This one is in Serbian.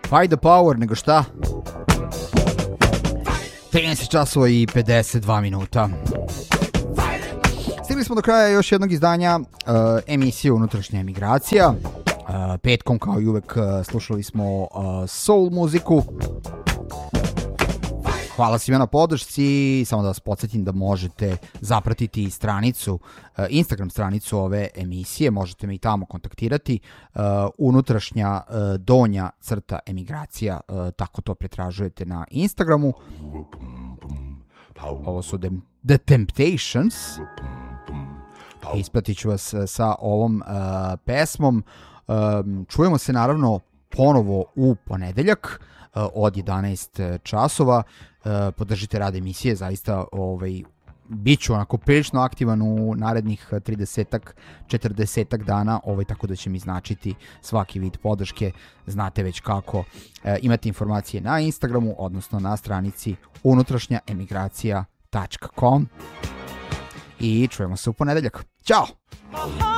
Fight the power, nego šta? 13 časova i 52 minuta. Stigli smo do kraja još jednog izdanja emisije Unutrašnja emigracija. Petkom, kao i uvek, slušali smo soul muziku. Hvala svima na podršci. Samo da vas podsjetim da možete zapratiti stranicu, Instagram stranicu ove emisije. Možete me i tamo kontaktirati. Unutrašnja donja crta emigracija. Tako to pretražujete na Instagramu. Ovo su The Temptations. Ispratit ću vas sa ovom pesmom. Čujemo se naravno ponovo u ponedeljak od 11 časova. Podržite rad emisije, zaista bit ću onako prilično aktivan u narednih 30-40 dana, tako da će mi značiti svaki vid podrške. Znate već kako. Imate informacije na Instagramu, odnosno na stranici unutrašnjaemigracija.com i čujemo se u ponedeljak. Ćao!